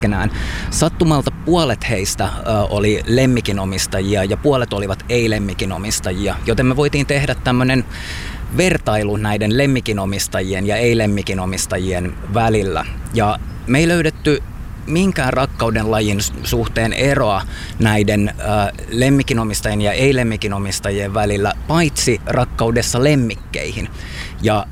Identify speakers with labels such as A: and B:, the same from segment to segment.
A: keskenään. Sattumalta puolet heistä oli lemmikinomistajia ja puolet olivat ei-lemmikinomistajia, joten me voitiin tehdä tämmöinen vertailu näiden lemmikinomistajien ja ei-lemmikinomistajien välillä. Ja me ei löydetty minkään rakkauden lajin suhteen eroa näiden lemmikinomistajien ja ei-lemmikinomistajien välillä, paitsi rakkaudessa lemmikkeihin. Ja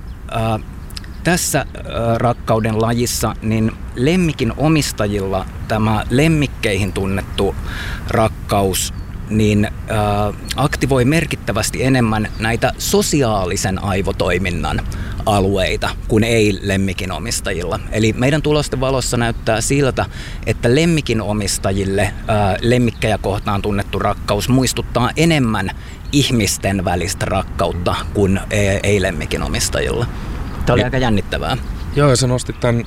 A: tässä rakkauden lajissa niin lemmikin omistajilla tämä lemmikkeihin tunnettu rakkaus niin aktivoi merkittävästi enemmän näitä sosiaalisen aivotoiminnan alueita kuin ei-lemmikin omistajilla. Eli meidän tulosten valossa näyttää siltä, että lemmikin omistajille lemmikkejä kohtaan tunnettu rakkaus muistuttaa enemmän ihmisten välistä rakkautta kuin ei-lemmikin omistajilla. Tämä oli aika jännittävää.
B: Joo, ja sä nostit tämän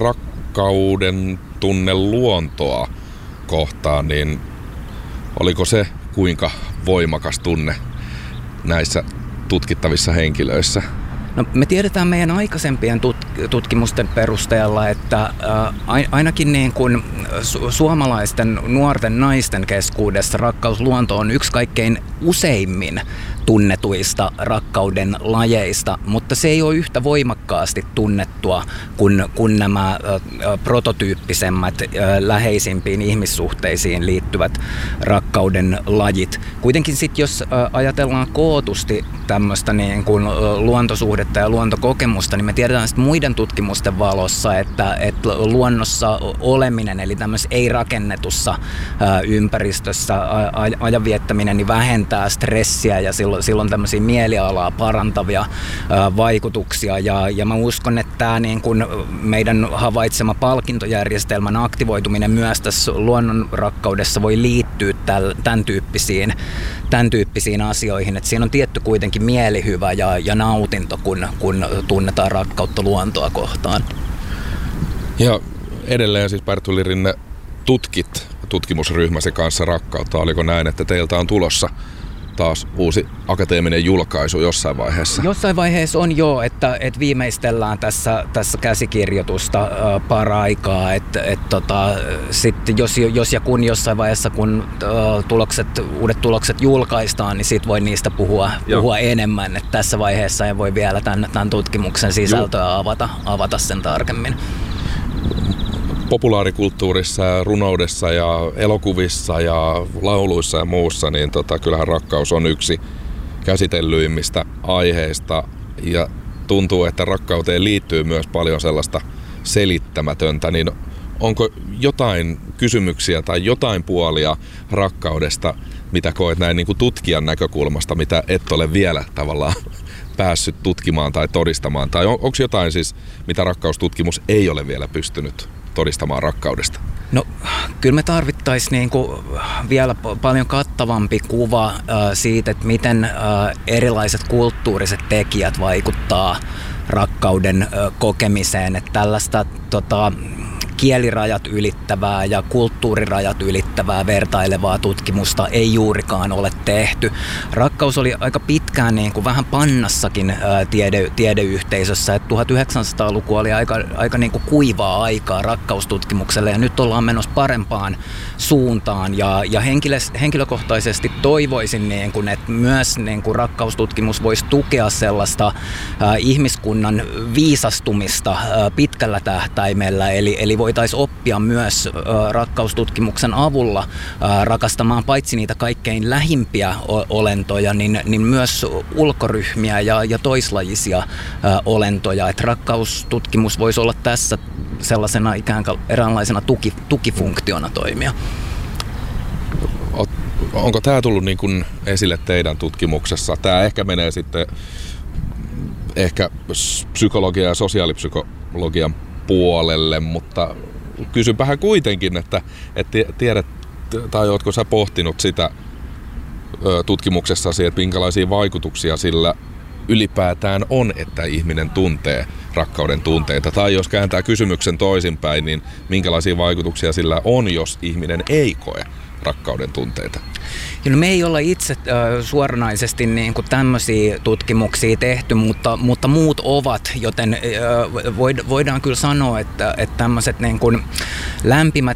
B: rakkauden tunne luontoa kohtaan, niin oliko se kuinka voimakas tunne näissä tutkittavissa henkilöissä?
A: No, me tiedetään meidän aikaisempien tutkimusten perusteella, että ainakin niin kuin suomalaisten nuorten naisten keskuudessa rakkaus luontoon on yksi kaikkein useimmin tunnetuista rakkauden lajeista, mutta se ei ole yhtä voimakkaasti tunnettua kuin nämä prototyyppisemmät läheisimpiin ihmissuhteisiin liittyvät rakkauden lajit. Kuitenkin sitten jos ajatellaan kootusti tämmöistä niin kuin luontosuhdetta ja luontokokemusta, niin me tiedetään sitten muiden tutkimusten valossa, että luonnossa oleminen, eli tämmöisessä ei-rakennetussa ympäristössä ajan viettäminen, niin vähentää stressiä ja silloin tämmöisiä mielialaa parantavia vaikutuksia. Ja mä uskon, että tämä niin kuin meidän havaitsema palkintojärjestelmän aktivoituminen myös tässä luonnonrakkaudessa voi liittyä tämän tyyppisiin asioihin. Että siinä on tietty kuitenkin mielihyvä ja nautinto, kun tunnetaan rakkautta luontoa kohtaan.
B: Ja edelleen siis Pertuli Rinne tutkit tutkimusryhmäsi kanssa rakkautta. Oliko näin, että teiltä on tulossa taas uusi akateeminen julkaisu jossain vaiheessa? Jossain
A: vaiheessa on jo, että viimeistellään tässä käsikirjoitusta paraikaa. Sitten jos ja kun jossain vaiheessa, kun uudet tulokset julkaistaan, niin sit voi niistä puhua enemmän. Että tässä vaiheessa ei voi vielä tämän tutkimuksen sisältöä avata sen tarkemmin.
B: Populaarikulttuurissa ja runoudessa ja elokuvissa ja lauluissa ja muussa, niin kyllähän rakkaus on yksi käsitellyimmistä aiheista ja tuntuu, että rakkauteen liittyy myös paljon sellaista selittämätöntä, niin onko jotain kysymyksiä tai jotain puolia rakkaudesta, mitä koet näin niin kuin tutkijan näkökulmasta, mitä et ole vielä tavallaan päässyt tutkimaan tai todistamaan, tai onko jotain siis, mitä rakkaustutkimus ei ole vielä pystynyt todistamaan rakkaudesta?
A: No kyllä me tarvittaisiin niinku vielä paljon kattavampi kuva siitä, että miten erilaiset kulttuuriset tekijät vaikuttaa rakkauden kokemiseen. Että tällaista kielirajat ylittävää ja kulttuurirajat ylittävää vertailevaa tutkimusta ei juurikaan ole tehty. Rakkaus oli aika pitkään niin kuin vähän pannassakin tiedeyhteisössä, että 1900-luku oli aika niin kuin kuivaa aikaa rakkaustutkimukselle ja nyt ollaan menossa parempaan suuntaan ja henkilökohtaisesti toivoisin, niin kuin, että myös niin kuin rakkaustutkimus voisi tukea sellaista ihmiskunnan viisastumista pitkällä tähtäimellä, eli voitaisiin oppia myös rakkaustutkimuksen avulla rakastamaan paitsi niitä kaikkein lähimpiä olentoja, niin myös ulkoryhmiä ja toislajisia olentoja. Että rakkaustutkimus voisi olla tässä sellaisena ikään kuin eräänlaisena tukifunktiona toimia.
B: Onko tämä tullut niin kuin esille teidän tutkimuksessa? Tämä ehkä menee sitten psykologia ja sosiaalipsykologian puolelle, mutta kysynpähän kuitenkin, että tiedät, tai ootko sä pohtinut sitä tutkimuksessasi, että minkälaisia vaikutuksia sillä ylipäätään on, että ihminen tuntee rakkauden tunteita, tai jos kääntää kysymyksen toisinpäin, niin minkälaisia vaikutuksia sillä on, jos ihminen ei koe rakkauden tunteita?
A: No me ei olla itse suoranaisesti niin kuin tämmöisiä tutkimuksia tehty, mutta muut ovat, joten voidaan kyllä sanoa, että tämmöiset niin kuin lämpimät